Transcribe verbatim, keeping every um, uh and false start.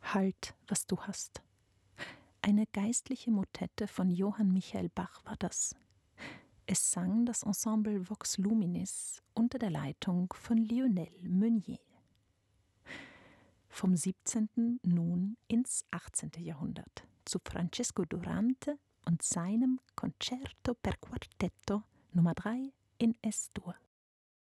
Halt, was du hast. Eine geistliche Motette von Johann Michael Bach war das. Es sang das Ensemble Vox Luminis unter der Leitung von Lionel Meunier. Vom siebzehnten nun ins achtzehnte Jahrhundert zu Francesco Durante und seinem Concerto per Quartetto Nummer drei in Es-Dur.